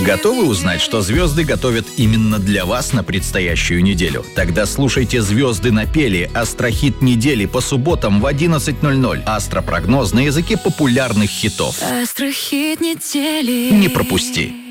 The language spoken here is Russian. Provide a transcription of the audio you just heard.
Готовы узнать, что звезды готовят именно для вас на предстоящую неделю? Тогда слушайте «Звезды напели» — астрохит недели по субботам в 11:00. Астропрогноз на языке популярных хитов. Астрохит недели. Не пропусти!